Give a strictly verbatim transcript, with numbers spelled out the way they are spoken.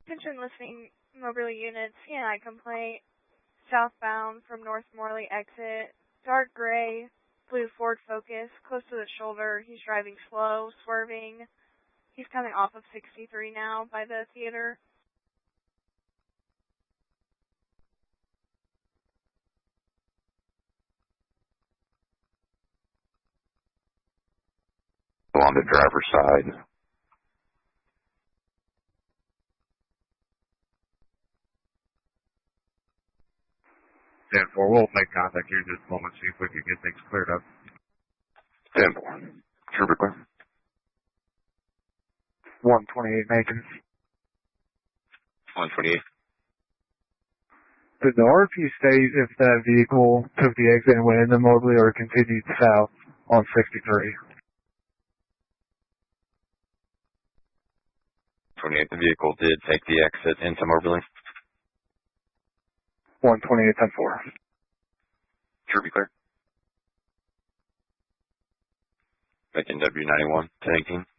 Attention listening Moberly units, C N I complaint, southbound from North Morley exit, dark gray, blue Ford Focus, close to the shoulder. He's driving slow, swerving. He's coming off of sixty-three now by the theater. On the driver's side. ten four, we'll make contact here in just a moment, see if we can get things cleared up. ten four, trooper clear. one twenty-eight Macon. one twenty-eight. Did the R P state if that vehicle took the exit and went into Moberly or continued south on sixty-three? twenty-eight, the vehicle did take the exit into Moberly. one twenty-eight, ten four. Sure, be clear. Making W ninety-one, ten eighteen.